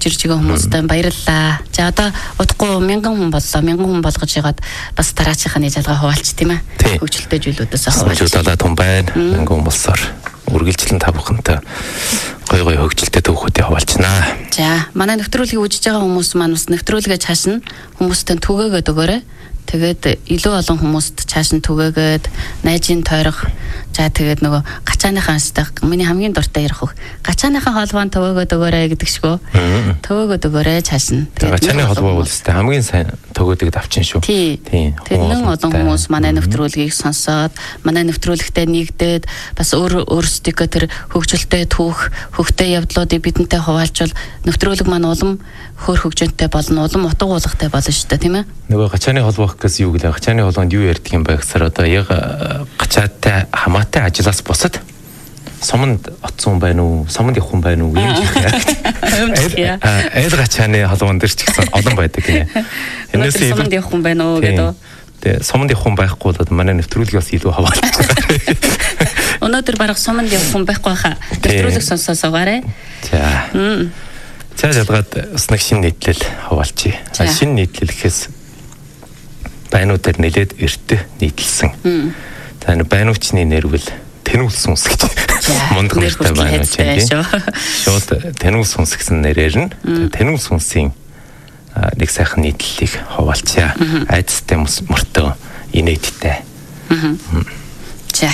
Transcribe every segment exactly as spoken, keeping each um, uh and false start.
хүргэж ирж байгаа хүмүүстээ баярлалаа. За одоо удахгүй мянган хүн боллоо. Мянган хүн болгож ягаад бас дараачихны жалгаа хуваалч тийм ээ. Хөгжилтэй зүйлүүдээс хуваалч. Хөгжилтэй хүн байна. Мянган хүн болсоор үргэлжлэн та бүхэнтэй гой гой хөгжилтэй төвхөдөө хуваалцнаа. За манай нэвтрүүлгийг үзэж байгаа хүмүүс маань бас нэвтрүүлгээ цааш нь хүмүүстээ түгээгээд өгөөрэй. Тэгээд илүү олон хүмүүст цааш нь түгээгээд найзын тойрох. За тэгээд нөгөө гачааныхаа стай миний хамгийн дуртай ярих хөх. Гачааныхаа холбоон төвөөгөөд өгөөрэй гэдэг шгөө. Төвөөгөөд өгөөрэй цааш нь. Гачааны холбоо бол стай хамгийн сайн төвөөдөг давчин шүү. Тийм. Тэрнэн олон хүмүүс манай нэвтрүүлгийг сонсоод манай нэвтрүүлэгтээ нэгдээд бас өөр өөрсдөө тэр хөгжилтэй түүх, хөгтэй явдлуудыг бидэнтэй хуваалцвал нэвтрүүлэг маань улам хөөр хөгжөнтэй болно, улам утга уулгатай болно шүү дээ, тийм ээ. Нөгөө гачааны холбоо гэхээс юу гэлээ? Гачааны холбоонд юу ярьдаг юм бэ гэхээр одоо яг гачаатай хамаатай ажлаас босод суманд оцсон байна уу? Суманд явах хүн байна уу? Ийм жих яг. Айл гачааны холбоон дээр ч гэсэн олон байдаг гинэ. Энэс суманд явах хүн байна уу гэдэг. Тэгээ суманд явах хүн байхгүй бол манай нэвтрүүлгийг бас илүү хаваалж байгаа. Өнөөдөр бараг суманд явах хүн байхгүй хаа. Нэвтрүүлэг сонсоо суугаарай. За. За жалгаад бас нэг шинэ нийтлэл хаваалчи. Шинэ нийтлэл гэхээс байнуудаар нэлээд эртэ нийтлсэн. За энэ байнуучны нэрвэл Тэнүүлс сүнс гэж мундаг нэртэй байна тийм. Шууд Тэнүүлс сүнс гэсэн нэрээр нь Тэнүүлс сүнсийн нэг сайхан нийтлэлийг хаваалчаа. Айдастай мөртөө инээдтэй. За.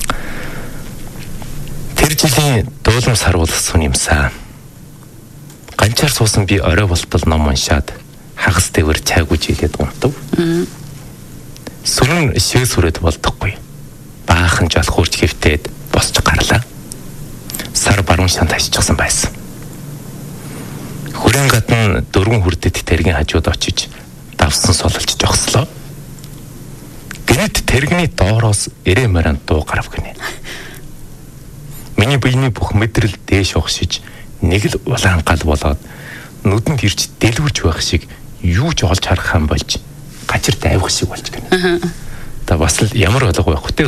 Тэр жилийн дуулам сар болсон юмсаа. Ганчаар суусан би орой болтол ном уншаад хагас дэвэр цайг үжилээд унтав. Сүрэн шээ сүрээд болдохгүй. Баахан жолхуурч хэвтээд босч гарлаа. Сар баруун шанд хашчихсан байсан. Хүрэн гадна дөрвөн хүрдэт тэргийн хажууд очиж давсан сулалж жогслоо. Гэнэт тэрэгний доороос эрэ маран дуу гарав гинэ. Миний биений бүх мэдрэл дээш огшиж нэг л улаан гал болоод нүдэнд ирж дэлгүрж байх шиг юу ч олж харах юм болж гачир дайвах шиг болж гэнэ. Та бас л ямар болго байх вэ?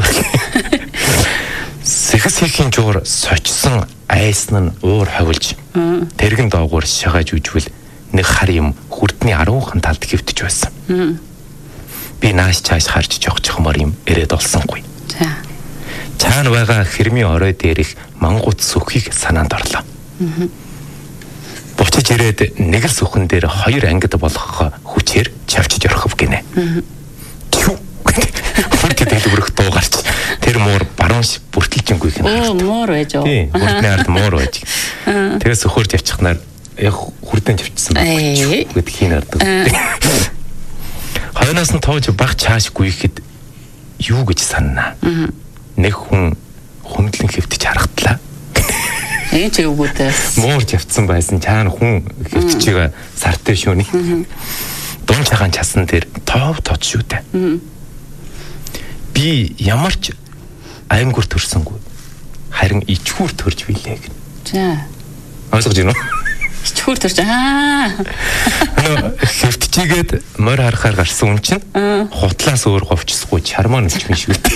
Сэхэс хийхин жуур сочсон айсан нь уур хавилж тэрэгэн доогуур шагааж үжвэл нэг хар юм хүрдний аруухан талд хэвтэж байсан. Би нааш чааш харж жогчхмаар юм ирээд олсонгүй. Цаана байгаа хэрмийн орой дээрх мангут сүхийг санаанд орлоо. Буцаж ирээд нэг л сүхэн дээр хоёр ангид болгох хүчээр чавчиж орхов гинэ. Хүртэл дэлгүрэх дуу гарч тэр муур баруун бүртэлжингүй гинэ. Оо муур байж оо. Тийм, хүртний ард муур байж. Тэгээс өхөрж явчихнаар яг хүрдэн чавчсан байх гэдэг хин ард. Хойноос нь тоож баг чааш гүйхэд юу гэж санана. Нэг хүн хүндлэн хэвтэж харагдлаа. Энд ч үгүйтэй. Муурж явцсан байсан чаана хүн хэвтэж байгаа сартай шөөний. Дун цагаан часан дээр тоов тод шүү дээ. Би ямар ч аймгүр төрсөнгүй. Харин ичгүүр төрж билээ гэн. За. Ойлгож байна уу? Ичгүүр төрж аа. Хэвтчихгээд морь харахаар гарсан хүн чинь хутлаас өөр говчсгүй чармаа нүчмэн шүү дээ.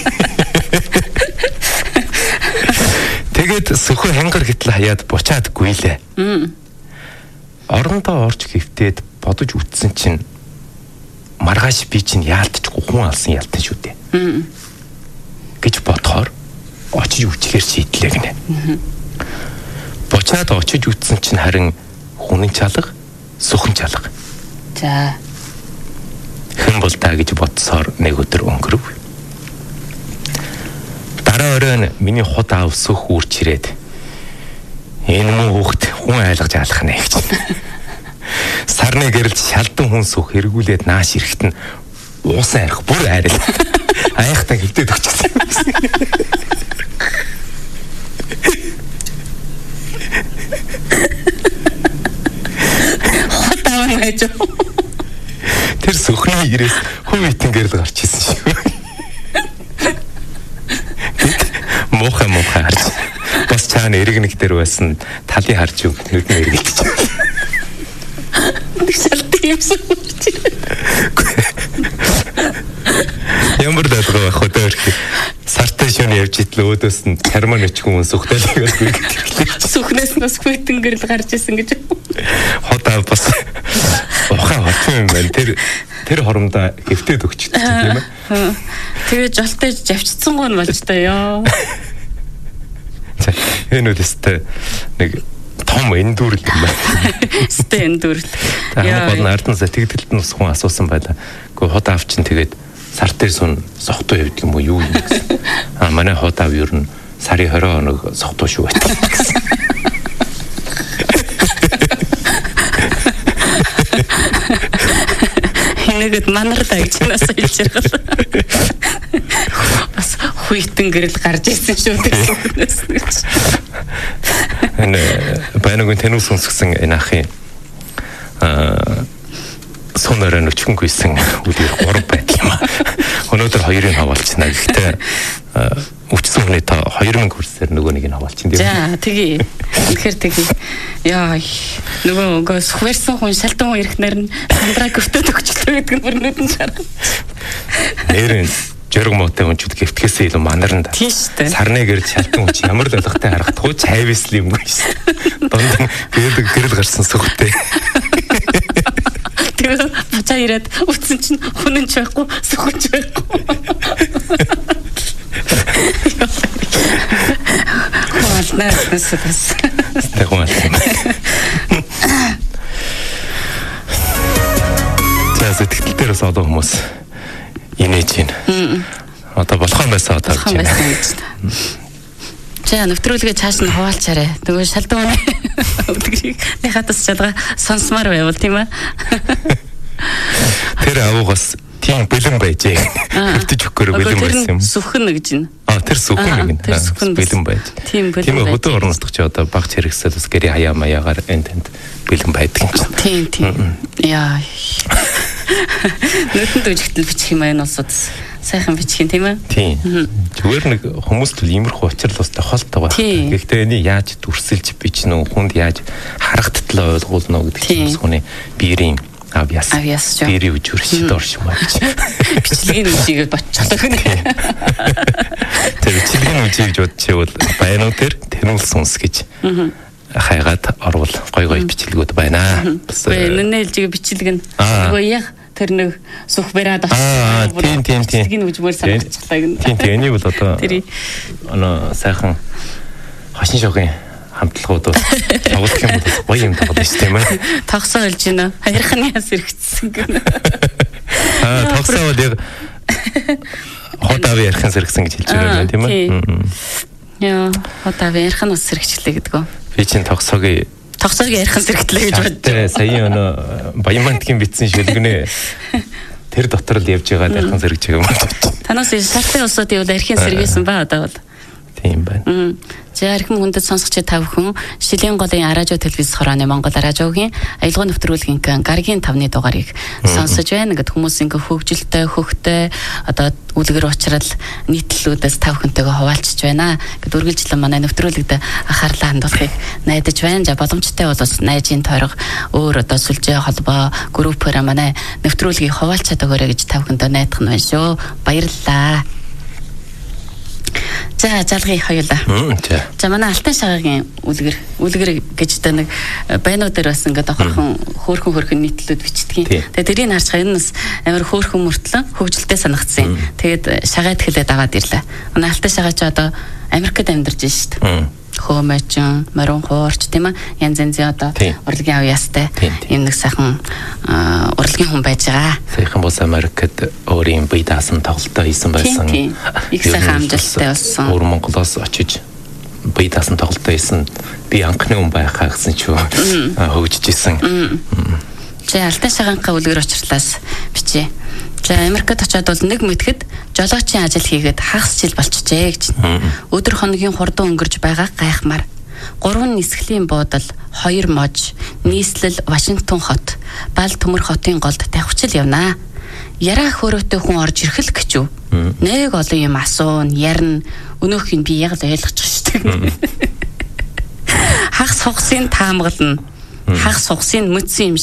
Тэгээд сөхөө хянгар гитл хаяад бучаад гүйлээ. Орондоо орж хэвтээд бодож үтсэн чинь маргааш би чинь яалтчгүй хүн алсан ялтан шүү дээ. гэж бодохоор очиж үчихээр шийдлээ гинэ. Бучаад очиж үтсэн чинь харин хүнэн чалга, сүхэн чалга. За. Хэн бол таа гэж бодсоор нэг өдөр өнгөрөв. Дараа оройн миний хот аав сүх үрч ирээд энэ мөн хүүхд хүн айлгаж алах нэ гэж. Сарны гэрэлд шалдан хүн сүх эргүүлээд нааш ирэхэд нь уусан арих бүр айрал. Аяхтаа хөвдөд өгчихсэн. Хот аав байж. Тэр сүхний ирээс хүн итэн гэрэл гарч ирсэн шүү. Мохо мохо харж. Бас цаана эргэнэг дээр байсан талын харж үг нүд нь эргэлж. Шалт юмсан. Ямар даалга байх вэ тэр сартай шөнө явж итлээ өөдөөс нь карман өчгөн сүхтэлийг үгүй гэхлээ. Сүхнээс нь бас хүйтэн гэрэл гарч исэн гэж. Хот Аа бас ухаан болсон юм байна. Тэр тэр хоромдоо хэвтээд өгчтэй тийм ээ. Тэгээ жолтой завчсан гоо нь болж та ёо. Энэ үстэй нэг том эндүрл юм байна. Өстэй эндүрл. Яа. Гол нь арднасаа тэгдэлт нь хүн асуусан байлаа. Гэхдээ хот аав чинь тэгээд сар дээр сун сохтуу явдаг юм уу юу юм гэсэн. Аа манай хот аав ер нь сарын двадцать хоног сохтуу шүү гэдэг гэсэн. Энэгэд манартай гэж насаа хэлж байгаа. Бас хуйтан гэрэл гарч ирсэн шүү дээ. Энэ байнугийн тэнүүс сонсгосон энэ ахын аа сонороо нүчгэн гүйсэн үлээр гурав байдаг юм аа. Өнөөдөр хоёрыг хаваалчихна. Гэхдээ өвчсөн хүний та хоёр мянга хүрсээр нөгөө нэг нь хаваалчихна тийм үү? За тэгье. Тэгэхээр тэгье. Яа нөгөө нөгөө сухверсэн хүн шалтан хүн ирэхнэр нь сандраа гөртөөд өгчлөө гэдэг нь бүр нүдэн шарах. Нэрэн жирэг муутай хүнчүүд гэвтгээсээ илүү манарна да. Тийм шүү дээ. Сарны гэрэл шалтан хүч ямар л ойлгохтой харагдахгүй цайвэсл юмгүй шүү. Донд гэрэл гэрэл гарсан сүхтэй. Тэгээ бачаа ирээд үтсэн чинь хүнэн ч байхгүй сүхэж байхгүй. Хуалнаа нэсвэс. Тэгвэл. За сэтгэл дээрээс одоо хүмүүс инээж байна. Одоо болох юм байсан одоо гэж байна. За нэвтрүүлгээ цааш нь хуваалцаарай. Тэгвэл шалдан өдгөрийг хатас чадгаа сонсмаар байвал тийм ээ. Тэр авуугаас тийм бэлэн байжээ. Хөвтөж өгөхөөр бэлэн байсан юм. Сүхэн гэж байна. Аа тэр сүхэн нэг бэлэн байж. Тийм бэлэн. Тийм хөдөө орносдох чи одоо багц хэрэгсэл бас гэрээ хаяа маягаар энд тэнд бэлэн байдаг юм чинь. Тийм тийм. Яа. Нүдэнд үжигтэл бичих юм аа нусад. Сайхан бичих юм тийм ээ. Тийм. Зүгээр нэг хүмүүст л иймэрхүү учрал бас тохиолддог байна. Гэхдээ энийг яаж дүрсэлж бичнэ үү, хүнд яаж харагдтал ойлгуулна уу гэдэг чинь хүний биерийн авьяас. Авьяас. Биерийн үжигэрч доршмаа гэж. Бичлэгийн үжигээ ботчлоо гэнэ. Тэр бичлэгийн үжиг гэж бодчихвол байнуу тэр тэнүүлсэн унс гэж. Хайгаад орвол гой гой бичлэгүүд байна. Бас нэнэ хэлжиг бичлэг нь нөгөө яг тэр нэг сүх бараад авсан. Тийм тийм тийм. Бичлэгийн үжмөр санагдчихлаа гэнэ. Тийм тийм. Энийг бол одоо оноо сайхан хашин шогийн хамтлагууд тоглох юм бол гоё юм тоглож тийм ээ. Тогсоо хэлж байна. Хаярхны яс хэрэгцсэн гэнэ. Аа тогсоо бол яг хотавь ярхан сэргсэн гэж хэлж байгаа юм тийм ээ. Яа, хотавь ярхан ус сэргчлээ гэдэг үү? Би чинь тогсоогийн тогсоогийн ярхан сэргтлээ гэж боддог. Сая өнөө Баянмантгийн битсэн шүлгэнэ. Тэр дотор л явж байгаа ярхан сэргэж байгаа юм байна. Танаас шалтгаан усууд явал ярхан сэргээсэн ба одоо бол. Тийм байна. За архим хүндэт сонсогч та бүхэн Шилийн голын Аражо телевиз хорооны Монгол Аражогийн аялгаа нэвтрүүлгийн гаргийн тавны дугаарыг сонсож байна. Ингээд хүмүүс ингээ хөгжилтэй, хөхтэй одоо үлгэр уучрал нийтлэлүүдээс та бүхэнтэйгээ хуваалцж байна. Ингээд үргэлжлэн манай нэвтрүүлэгт анхаарлаа хандуулахыг найдаж байна. За боломжтой бол бас найзын тойрог өөр одоо сүлжээ холбоо группээр манай нэвтрүүлгийг хуваалцаад өгөөрэй гэж та бүхэндээ найдах нь байна шүү. Баярлалаа. За залгыг хоёулаа. За манай алтан шагагийн үлгэр үлгэр гэж та нэг байнууд дээр бас ингээд охорхон хөөрхөн хөөрхөн нийтлүүд бичдэг. Тэгээ тэрийг харж байгаа энэ бас амар хөөрхөн мөртлөө хөгжилтэй санагдсан. Тэгээд шагаад хэлээд аваад ирлээ. Манай алтан шагаа ч одоо Америкт амьдарч байна шүү дээ. Хөөмөчн, морин хуурч тийм ээ. Янз янзын одоо урлагийн авьяастай юм нэг сайхан урлагийн хүн байж байгаа. Сайхан бос Америкт өөрийн бие даасан тоглолтоо хийсэн байсан. Их сайхан амжилттай болсон. Өөр Монголоос очиж бие даасан тоглолтоо хийсэн. Би анхны хүн байхаа гэсэн ч хөгжиж исэн. За алтан шагаанхаа үлгэр учрлаас бичээ. За Америкт очиод бол нэг мэтгэд жолоочийн ажил хийгээд хагас жил болчихжээ гэж. Өдөр хоногийн хурдан өнгөрж байгаа гайхмаар. Гурван нисгэлийн буудал, хоёр мож, нийслэл Вашингтон хот, Бал төмөр хотын голд тавхичил явнаа. Яраа хөрөөтэй хүн орж ирэх л гэж үү. Нэг олон юм асуун, ярина. Өнөөхийг би яг л ойлгочих шүү дээ. Хагас хугсын таамаглана. Хагас хугсын мөцсөн юм шиг.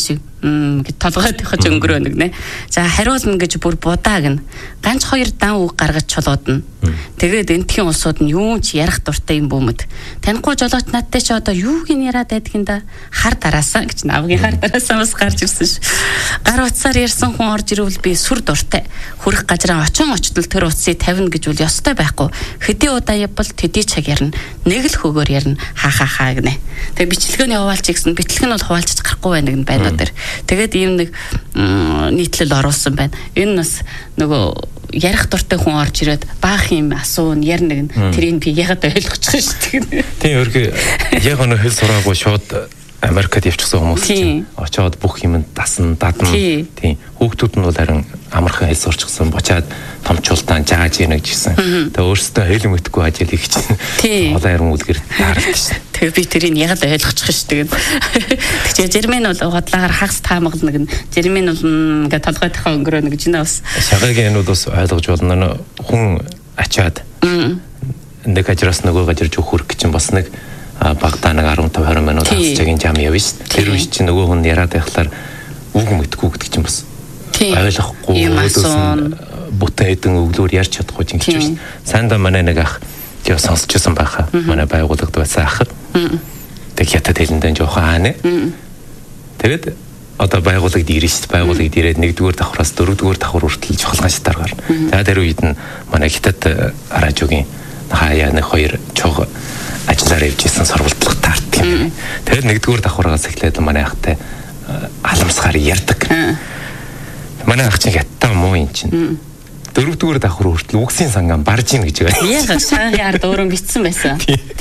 гэд толгойд ихэж өнгөрөө нэг нэ. За хариулна гэж бүр будааг нь ганц хоёр дан үг гаргаж чулуудна. Тэгээд энтхийн улсууд нь юу ч ярих дуртай юм бөөмөд. Танихгүй жолооч надтай ч одоо юуг нь яриад байдг юм да? Хар дараасаа гэж навгийн хар дараасаа бас гарч ирсэн ш. Гар утсаар ярьсан хүн орж ирвэл би сүр дуртай. Хүрх газраа очин очтол тэр утсыг тавина гэж үл ёстой байхгүй. Хэдий удаа явбал төдий цаг ярина. Нэг л хөгөөр ярина. Ха ха ха гэнэ. Тэгээд бичлэгээний хуваалч гэсэн бичлэг нь бол хуваалцаж гарахгүй байна гэн байна уу дээр. Тэгээд ийм нэг нийтлэл оруулсан байна. Энэ бас нөгөө ярих дуртай хүн орж ирээд баах юм асуун ярина гэн. Тэрийг би ягаад ойлгочих шүү дээ. Тийм өөрхий яг өнө хэл сураагүй шууд Америкт явчихсан хүмүүс чинь очоод бүх юм дасан дадна. Тийм хүүхдүүд нь бол харин амархан хэл сурчихсан бочаад томчултаан жааж ийнэ гэжсэн. Тэгээ өөрсдөө хэл мэдэхгүй ажил хийх чинь олон ярим үлгэр таардаг. Тэгээ би тэрийг ягаад ойлгочих шүү дээ. Тэгээ Жермен бол хотлаагаар хагас таамаглана гэн. Жермен бол ингээ толгойдхоо өнгөрөө нэг жинэ бас. Шагагийн энэ бас ойлгож болно. Хүн ачаад нэг ажраас нөгөө гажирж өгөх гэж чинь бас нэг багтаа нэг ten twenty минут хасчагийн жам явна шүү. Тэр үе чинь нөгөө хүн яриад байхлаар үг мэдгүй гэдэг чинь бас ойлгохгүй бүтэн хэдэн өглөөр ярьж чадахгүй чинь гэж байна. Санда манай нэг ах яа сонсчихсан байхаа. Манай байгууллагад байсан ах. Тэг хятад хэлэндээ жоохон аанэ. Тэгээд одоо байгууллагад ирнэ шүү. Байгууллагад ирээд нэгдүгээр давхраас дөрөвдүгээр давхар хүртэл жохолгон шатаар гарна. За тэр үед нь манай хятад радиогийн хаяа нэг хоёр чог ажиллаар явжсэн сурвалжлах таарт юм. Тэгээд нэгдүгээр давхараас эхлээд манай ахтай халамсгаар ярьдаг. Манай ах чинь хятад муу юм чинь. Дөрөвдүгээр давхар хүртэл үгсийн санган барж ийн гэж байгаа. Яг шаагийн ард өөрөө битсэн байсан.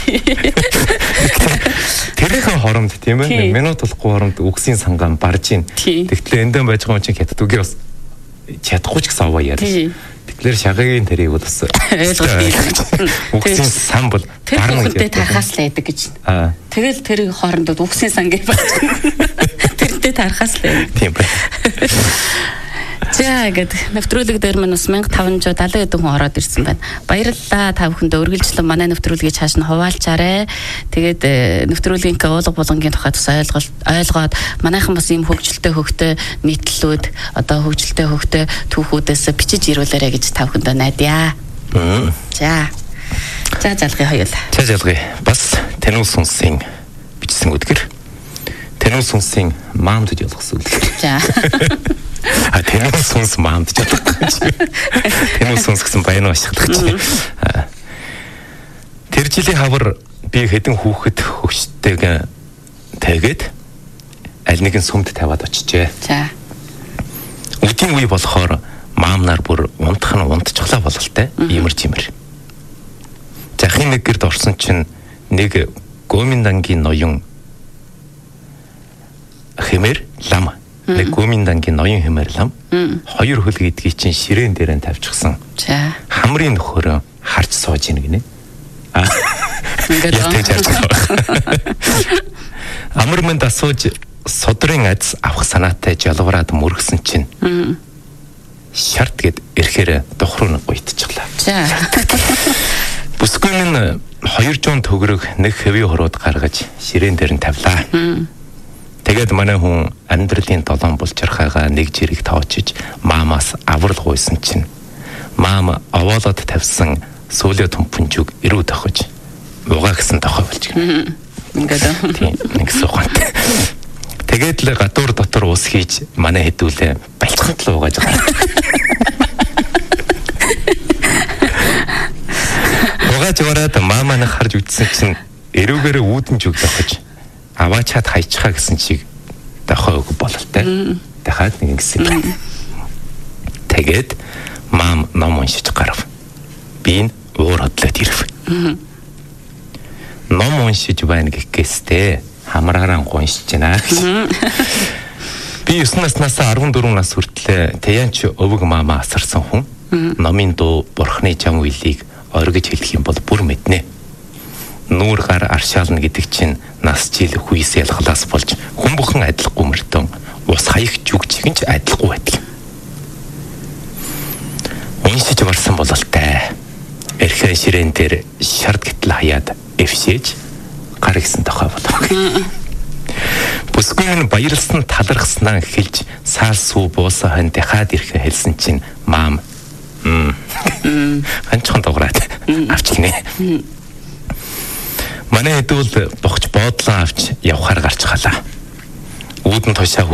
Тэрхэн хоромд тийм ээ. Минут болохгүй хоромд үгсийн санган барж ийн. Тэгтлээ эндэн байж байгаа юм чинь хятад үгээ бас чадахгүй ч гэсэн аваа ярьж. Тэгэхээр шагагийн тэрийг бол бас ойлгох. Үгсийн сан бол барна гэж тархаас л байдаг гэж. Тэгэл тэрийг хоорондоо үгсийн сан гэж байна. Тэрнтэй тархаас л байдаг. Тийм бай. За гэдэг нэвтрүүлэг дээр маань бас five thousand five hundred seventy хэдэн хүн ороод ирсэн байна. Баярлалаа та бүхэндээ үргэлжлэн манай нэвтрүүлгийг цааш нь хуваалцаарай. Тэгээд нэвтрүүлгийн уулга булангийн тухай бас ойлголт ойлгоод манайхан бас ийм хөгжилтэй хөгтөө нийтлэлүүд одоо хөгжилтэй хөгтөө түүхүүдээс бичиж ирүүлээрэй гэж та бүхэндээ найдаа. За. За залгыг хоёул. За залгыг бас Танил сүнсийн бичсэн үдгэр. Танил сүнсийн маамд гэж болгосон үдгэр. За. А Танил сүнс маамд ч чадахгүй. Танил сүнс гэсэн баян ашигладаг чи. Тэр жилийн хавар би хэдэн хүүхэд хөгштэйг тэгээд аль нэгэн сүмд тавиад очижээ. За. Үдийн үе болохоор маамнаар бүр унтах нь унтчихлаа бололтой. Иймэр чимэр. Захын нэг гэрд орсон чинь нэг Гоминдангийн ноён хэмээр лам нэг Гоминдангийн ноён хэмээр лам хоёр хөл гэдгийг чинь ширээн дээр нь тавьчихсан. За. Хамрын нөхөрөө харж сууж ийн гинэ. Аа. Ингээд амар мэнд асууж содрын ац авах санаатай жалгараад мөргсөн чинь шарт гэд ирэхээр дохруу нэг гойтчихлаа. За. Бүсгүй нь хоёр жон төгрөг нэг хэвийн хорууд гаргаж ширээн дээр нь тавилаа. Тэгээд манай хүн амьдралын долоон булчирхайгаа нэг жирийг тоочиж маамаас аврал гуйсан чинь маама овоолоод тавьсан сүүлээ томпонжуг ирүү тохиж угаа гэсэн тохой болж гэнэ. Ингээд нэг сухант. Тэгээд л гадуур дотор ус хийж манай хэдүүлээ балчханд л угааж байгаа. Угааж ороод маама нэг харж үтсэн чинь эрүүгээрээ үүдэн жүг тохиж аваачаад хайчихаа гэсэн чиг дохой өг бололтой. Дахиад нэг ингэсэн. Тэгээд маам ном уншиж гарав. Би уур хотлоод ирв. Ном уншиж байна гэхээстэй хамраараа уншиж байна гэж. Би нine наснаас fourteen нас хүртэл Таянч өвөг маама асарсан хүн. Номын дуу бурхны жам үйлийг оргиж хэлэх юм бол бүр мэднэ. Нүүр гар аршаална гэдэг чинь нас жил хүйс ялгалаас болж хүн бүхэн адилгүй мөртөн ус хаях зүг чигэнч адилгүй байдаг. Уншиж барсан бололтой. Эрхэн ширээн дээр шард гитл хаяад эвшээж гар гисэн тохой болов. Өсгөн баярлсан талархснаа хэлж саар сүү бууса хан дахиад ирэхэ хэлсэн чинь маам м анчхан дуурайд авчлаа. Манай хэдүүл бохч боодлоо авч явхаар гарч халаа. Үүдэн тушаа